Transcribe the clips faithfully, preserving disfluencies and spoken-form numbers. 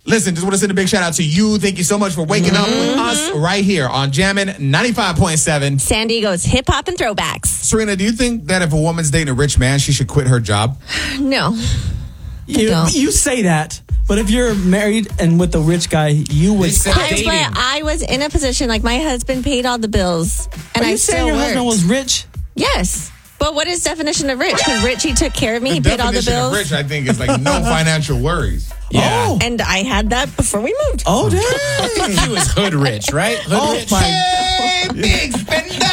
Listen, just want to send a big shout out to you. Thank you so much for waking mm-hmm. up with us right here on Jammin' ninety-five point seven. San Diego's hip hop and throwbacks. Serena, do you think that if a woman's dating a rich man, she should quit her job? No. You, no. you say that, but if you're married and with a rich guy, you would quit. I, but I was in a position like my husband paid all the bills, and Are you I saying still your worked. husband was rich? Yes. But what is definition of rich? Because rich, he took care of me. The he paid all the definition bills. of rich, I think, is like no financial worries. Yeah. Oh. And I had that before we moved. Oh, damn. He was hood rich, right? Hood Oh, rich. my- Hey, big spender!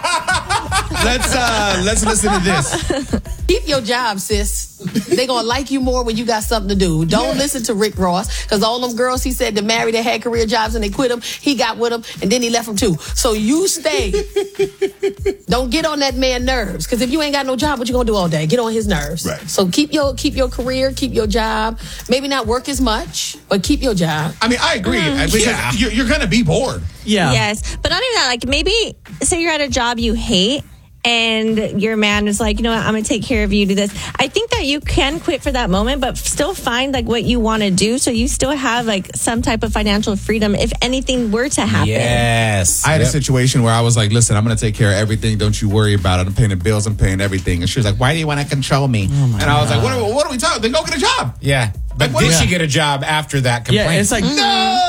let's uh, let's listen to this. Keep your job, sis. They gonna like you more when you got something to do. Don't yeah. listen to Rick Ross, because all them girls he said that married that had career jobs and they quit him, he got with them and then he left them too. So you stay. Don't get on that man's nerves, because if you ain't got no job, what you gonna do all day? Get on his nerves. Right. So keep your keep your career, keep your job. Maybe not work as much, but keep your job. I mean, I agree Mm. because Yeah. you're, you're gonna be bored. Yeah. Yes. But not even that. Like, maybe, say you're at a job you hate, and your man is like, you know what, I'm going to take care of you, do this. I think that you can quit for that moment, but still find like what you want to do, so you still have like some type of financial freedom if anything were to happen. Yes. I had Yep. a situation where I was like, listen, I'm going to take care of everything. Don't you worry about it. I'm paying the bills. I'm paying everything. And she was like, why do you want to control me? Oh and I was like, what are, what are we talking? Then go get a job. Yeah. But Like, what did is- she get a job after that complaint? Yeah, it's like, No!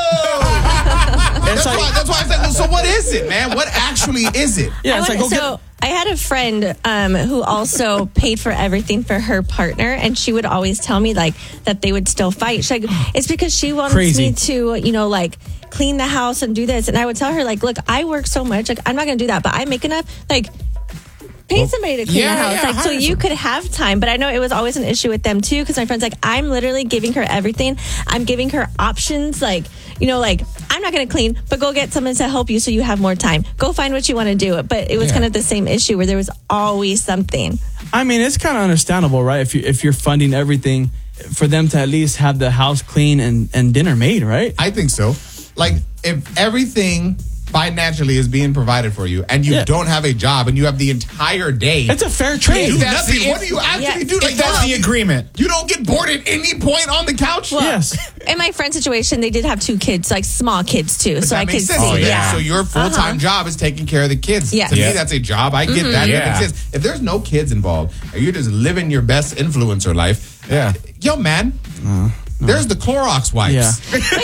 it's That's like, why, that's why I said, well, so what is it, man? What actually is it? yeah, it's I like, would- go so get, I had a friend um, who also paid for everything for her partner, and she would always tell me like that they would still fight. She's like, it's because she wants Crazy. me to, you know, like clean the house and do this. And I would tell her like, look, I work so much, like I'm not going to do that, but I make enough, like. Pay somebody to clean yeah, the house, yeah, like so you could have time. But I know it was always an issue with them too, because my friend's like, I'm literally giving her everything. I'm giving her options, like, you know, like I'm not going to clean, but go get someone to help you so you have more time. Go find what you want to do. But it was Yeah. kind of the same issue where there was always something. I mean, it's kind of understandable, right? If you if you're funding everything, for them to at least have the house clean and, and dinner made, right? I think so. Like, if everything financially is being provided for you and you Yeah. don't have a job and you have the entire day It's a fair trade. do That's nothing, the- what do you actually Yeah. do? Like, If that's you the don't- agreement. You don't get bored at any point on the couch? Well, Yes. In my friend's situation, they did have two kids, like small kids too. But so that I could makes see. sense. So, yeah. that- so your full-time Uh-huh. job is taking care of the kids. Yes. To Yeah. me, that's a job. I get that. Yeah. That makes sense. If there's no kids involved and you're just living your best influencer life, Yeah. yo, man, there's the Clorox wipes. Yeah.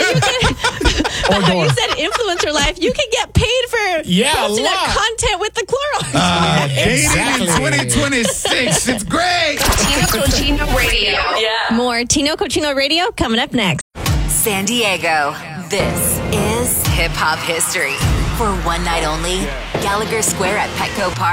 Or you said influencer life. You can get paid for Yeah, a posting lot. up content with the Clorox. Uh, Exactly. Dating in twenty twenty-six. It's great. Tino Cochino Radio. Yeah. More Tino Cochino Radio coming up next. San Diego, this is hip hop history. For one night only, Gallagher Square at Petco Park.